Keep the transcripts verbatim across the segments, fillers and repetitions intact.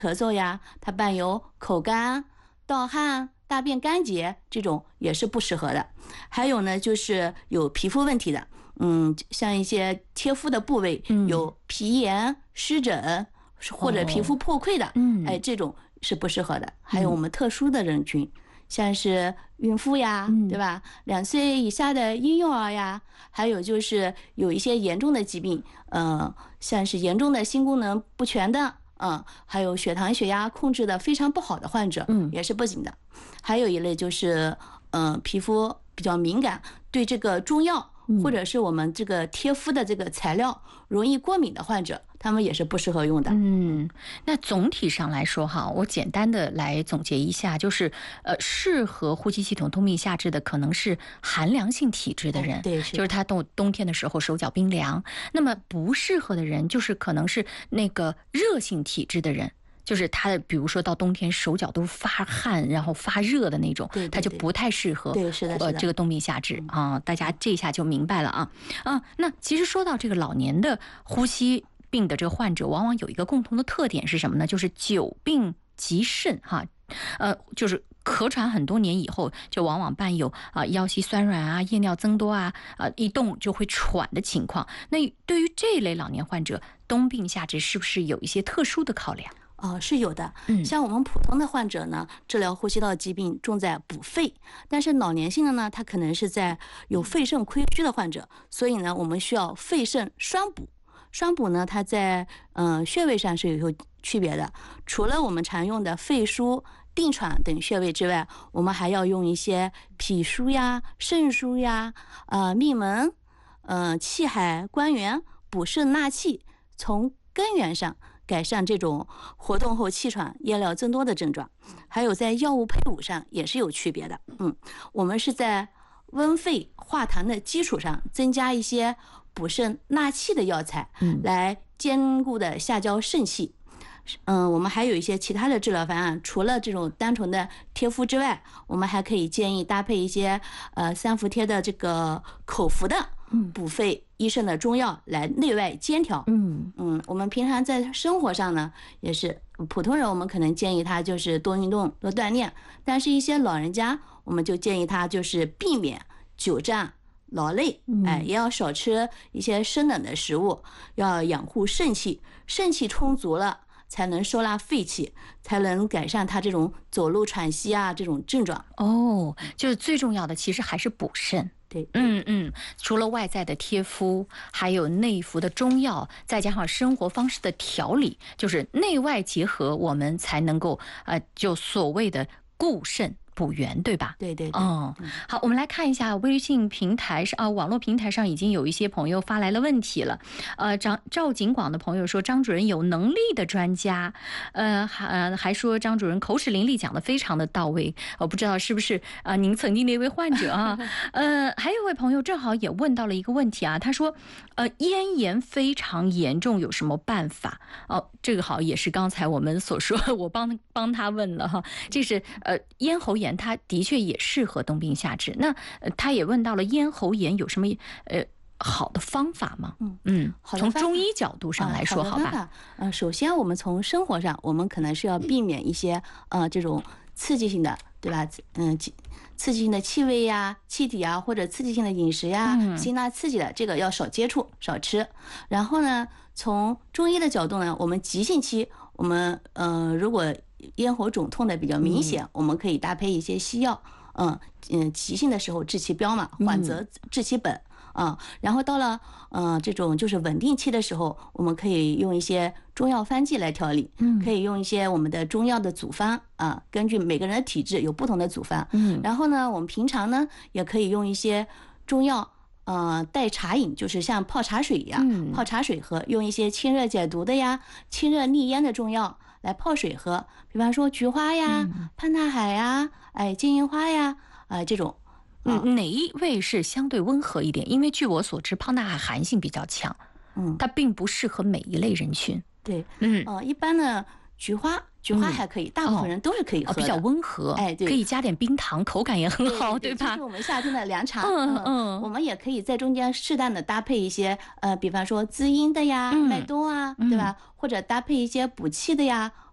咳嗽呀，它伴有口干、盗汗、大便干结，这种也是不适合的。还有呢，就是有皮肤问题的，嗯，像一些贴肤的部位有皮炎、湿疹或者皮肤破溃的， 嗯， 哎，这种是不适合的。还有我们特殊的人群，像是孕妇呀，对吧？两岁以下的婴幼儿呀，还有就是有一些严重的疾病，呃，像是严重的心功能不全的。嗯，还有血糖、血压控制的非常不好的患者，嗯，也是不行的。还有一类就是，嗯、呃，皮肤比较敏感，对这个中药或者是我们这个贴敷的这个材料容易过敏的患者，他们也是不适合用的。 嗯，那总体上来说哈，我简单的来总结一下，就是呃，适合呼吸系统冬病夏治的可能是寒凉性体质的人， 哎、对， 就是他冬冬天的时候手脚冰凉。那么不适合的人，就是可能是那个热性体质的人。就是他，比如说到冬天手脚都发汗，然后发热的那种， 对对对， 他就不太适合。 对，是的，是的， 呃，这个冬病夏治啊，大家这一下就明白了啊啊。那其实说到这个老年的呼吸病的这个患者，往往有一个共同的特点是什么呢？就是久病极甚哈，呃，就是咳喘很多年以后，就往往伴有啊、呃、腰膝酸软啊、夜尿增多啊、啊、呃、一动就会喘的情况。那对于这类老年患者，冬病夏治是不是有一些特殊的考量？ 哦，是有的。像我们普通的患者呢，治疗呼吸道疾病重在补肺，但是老年性的呢，他可能是在有肺肾亏虚的患者，所以呢，我们需要肺肾双补。双补呢，它在嗯、呃、穴位上是有区别的。除了我们常用的肺腧、定喘等穴位之外，我们还要用一些脾腧呀、肾腧呀、呃命门、呃气海、关元，补肾纳气，从根源上改善这种活动后气喘、夜尿增多的症状。还有在药物配伍上也是有区别的。嗯，我们是在温肺化痰的基础上增加一些补肾纳气的药材，来兼顾的下焦肾气。嗯，我们还有一些其他的治疗方案，除了这种单纯的贴敷之外，我们还可以建议搭配一些呃三伏贴的这个口服的补肺益肾的中药来内外兼调。嗯嗯，我们平常在生活上呢，也是普通人，我们可能建议他就是多运动、多锻炼，但是一些老人家，我们就建议他就是避免久站、劳累，哎，也要少吃一些生冷的食物，要养护肾气，肾气充足了，才能收纳肺气，才能改善他这种走路喘息啊这种症状。 哦，就是最重要的其实还是补肾。 对， 嗯嗯，除了外在的贴敷，还有内服的中药，再加上生活方式的调理，就是内外结合，我们才能够呃，就所谓的固肾补元，对吧？ 对对对。 哦，好，我们来看一下微信平台上啊，网络平台上已经有一些朋友发来了问题了。呃，张赵景广的朋友说，张主任有能力的专家，呃，还还说张主任口齿伶俐，讲得非常的到位。我不知道是不是啊、呃，您曾经的一位患者啊？呃，还有一位朋友正好也问到了一个问题啊，他说，呃，咽炎非常严重，有什么办法？哦，这个好也是刚才我们所说，我帮帮他问了哈，这是呃咽喉炎。它的确也适合冬病夏治。那、呃、他也问到了咽喉炎有什么呃好的方法吗？嗯嗯，从中医角度上来说， 啊、 好吧。 好呃，首先我们从生活上，我们可能是要避免一些呃这种刺激性的，对吧？嗯，刺激性的气味呀、气体啊，或者刺激性的饮食呀、嗯、辛辣刺激的，这个要少接触、少吃。然后呢，从中医的角度呢，我们急性期，我们呃如果咽喉肿痛的比较明显，嗯、我们可以搭配一些西药，嗯嗯，急性的时候治其标嘛，缓则治其本。啊、嗯，然后到了呃这种就是稳定期的时候，我们可以用一些中药方剂来调理，嗯，可以用一些我们的中药的组方啊，根据每个人的体质有不同的组方，嗯，然后呢，我们平常呢也可以用一些中药。呃，代茶饮，就是像泡茶水一样，嗯、泡茶水喝，用一些清热解毒的呀、清热利咽的中药来泡水喝，比方说菊花呀、嗯、潘大海呀、哎金银花呀，啊、呃、这种。 嗯，哪一味是相对温和一点？因为据我所知，胖大海寒性比较强，嗯，它并不适合每一类人群。 对，嗯，呃，一般呢，菊花。菊花还可以，嗯、大部分人都是可以喝的， 哦、比较温和， 哎，对， 可以加点冰糖，口感也很好， 对, 对, 对, 对吧？ 这是我们夏天的凉茶， 嗯嗯，嗯我们也可以在中间适当的搭配一些，呃，比方说滋阴的呀，麦冬啊，嗯、对吧？或者搭配一些补气的呀，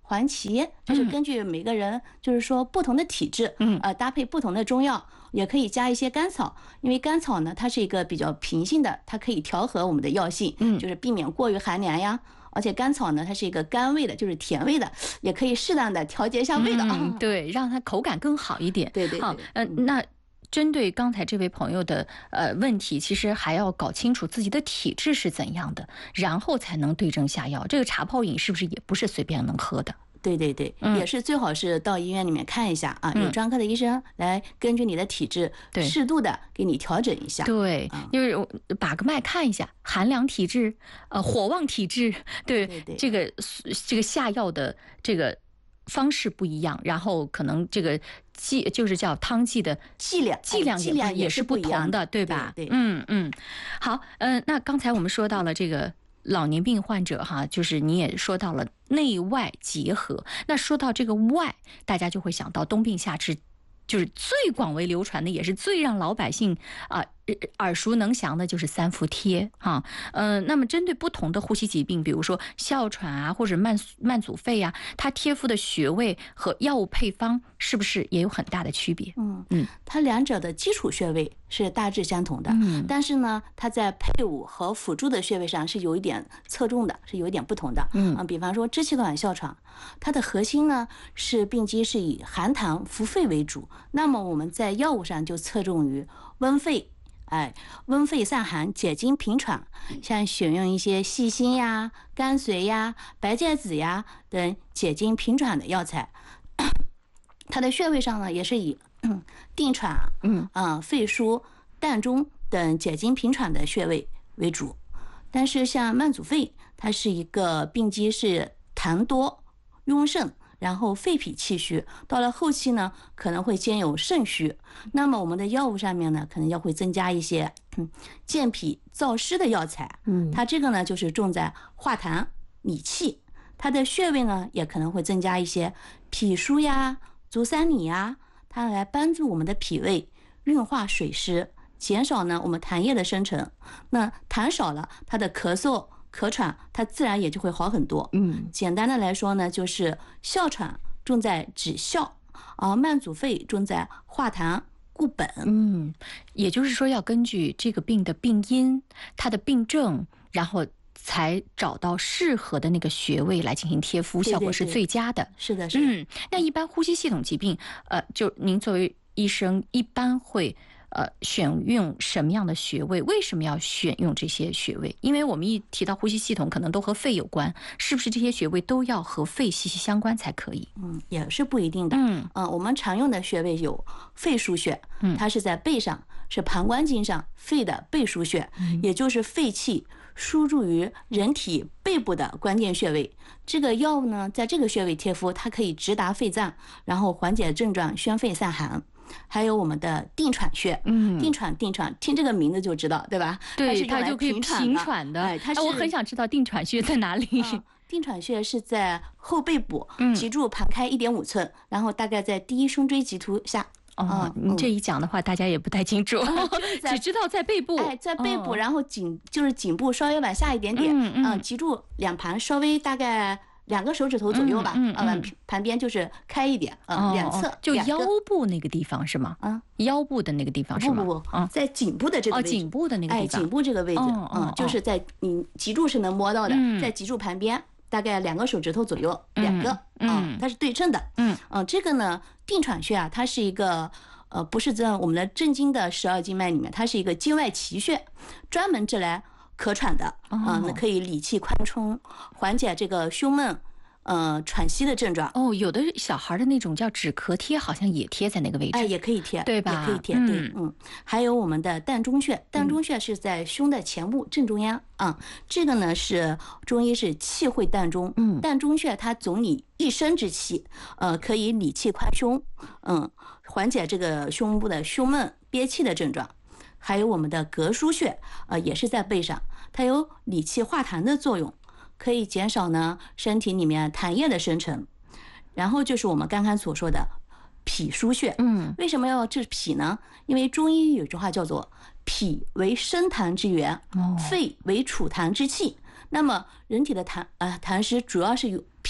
黄芪，这是根据每个人就是说不同的体质， 嗯， 呃，搭配不同的中药，也可以加一些甘草，因为甘草呢，它是一个比较平性的，它可以调和我们的药性， 嗯， 就是避免过于寒凉呀。而且甘草呢，它是一个甘味的，就是甜味的，也可以适当的调节一下味道， 嗯，对，让它口感更好一点。 对对对， 好，呃，那针对刚才这位朋友的呃问题，其实还要搞清楚自己的体质是怎样的，然后才能对症下药。这个茶泡饮是不是也不是随便能喝的？ 对对对， 嗯、 也是最好是到医院里面看一下啊， 嗯、 有专科的医生来根据你的体质，适度的给你调整一下。 对， 嗯、 就是把个脉看一下，寒凉体质，呃，火旺体质，对， 对对这个这个下药的这个方式不一样，然后可能这个剂就是叫汤剂的剂量， 剂量剂量也是不同的，对吧？ 对， 嗯嗯，好，嗯、呃，那刚才我们说到了这个。老年病患者哈，就是你也说到了内外结合。那说到这个外，大家就会想到冬病夏治，就是最广为流传的，也是最让老百姓啊、呃、耳熟能详的，就是三伏贴哈。呃，那么针对不同的呼吸疾病，比如说哮喘啊，或者慢慢阻肺啊，它贴敷的穴位和药物配方是不是也有很大的区别？ 嗯嗯，它两者的基础穴位是大致相同的， 嗯， 但是呢，它在配伍和辅助的穴位上是有一点侧重的，是有一点不同的。 嗯啊，比方说支气管哮喘，它的核心呢是病机是以寒痰扶肺为主，那么我们在药物上就侧重于温肺。哎，温肺散寒、解痉平喘，像选用一些细辛呀、甘遂呀、白芥子呀等解痉平喘的药材。它的穴位上呢，也是以嗯定喘、 嗯啊、呃、肺腧、膻中等解痉平喘的穴位为主。但是像慢阻肺，它是一个病机是痰多、壅盛，然后肺脾气虚，到了后期呢，可能会兼有肾虚。那么我们的药物上面呢，可能要会增加一些嗯健脾燥湿的药材。 嗯， 它这个呢就是重在化痰理气。它的穴位呢也可能会增加一些脾腧呀、足三里呀，它来帮助我们的脾胃运化水湿，减少呢我们痰液的生成。那痰少了，它的咳嗽、咳喘，它自然也就会好很多。 嗯， 简单的来说呢，就是哮喘重在止哮，而慢阻肺重在化痰固本。 嗯，也就是说要根据这个病的病因、它的病症，然后才找到适合的那个穴位来进行贴敷，效果是最佳的。 是的，是的。 嗯，那一般呼吸系统疾病，呃，就您作为医生，一般会呃选用什么样的穴位？为什么要选用这些穴位？因为我们一提到呼吸系统，可能都和肺有关，是不是这些穴位都要和肺息息相关才可以？ 嗯，也是不一定的。 嗯， 呃，我们常用的穴位有肺腧穴，它是在背上，是膀胱经上肺的背腧穴， 嗯、 也就是肺气输入于人体背部的关键穴位。这个药物呢，在这个穴位贴敷，它可以直达肺脏，然后缓解症状，宣肺散寒。还有我们的定喘穴， 嗯， 定喘定喘，听这个名字就知道，对吧？ 对， 它就可以平喘的。 哎，它是、 啊、我很想知道定喘穴在哪里。 嗯、定喘穴是在后背部， 嗯， 脊柱盘开一点五寸，然后大概在第一胸椎棘突下。 哦，你这一讲的话，大家也不太清楚， 嗯、 只知道在背部。 哎，在背部，哦、然后颈就是颈部稍微往下一点点， 嗯嗯， 呃、脊柱两盘稍微大概两个手指头左右吧， 嗯嗯嗯、呃，盘边就是开一点，嗯、呃，两侧、 哦、就腰部那个地方是吗？ 啊， 腰部的那个地方是吗？ 不不不，嗯，在颈部的这个位置， 哦，颈部的那个地方， 哎，颈部这个位置， 哦、 嗯，就是在你脊柱是能摸到的， 嗯、 在脊柱盘边。大概两个手指头左右，两个， 嗯， 啊、它是对称的， 嗯， 嗯、呃，这个呢，定喘穴啊，它是一个，呃，不是在我们的正经的十二经脉里面，它是一个经外奇穴，专门治来咳喘的，啊、呃，那、 哦、 可以理气宽冲，缓解这个胸闷。呃，喘息的症状哦，有的小孩的那种叫止咳贴，好像也贴在那个位置， 哎，也可以贴， 对吧？ 也可以贴， 嗯、 对，嗯。还有我们的膻中穴，膻中穴是在胸的前部正中央啊、嗯。这个呢是中医是气会膻中， 嗯， 膻中穴它总理一身之气，呃，可以理气宽胸，嗯，缓解这个胸部的胸闷憋气的症状。还有我们的膈腧穴，呃，也是在背上，它有理气化痰的作用。可以减少呢身体里面痰液的生成，然后就是我们刚刚所说的脾腧穴。 嗯， 为什么要治脾呢？因为中医有句话叫做脾为生痰之源， 哦、 肺为储痰之器。那么人体的痰呃痰湿主要是由脾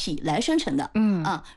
体来生成的。 嗯啊，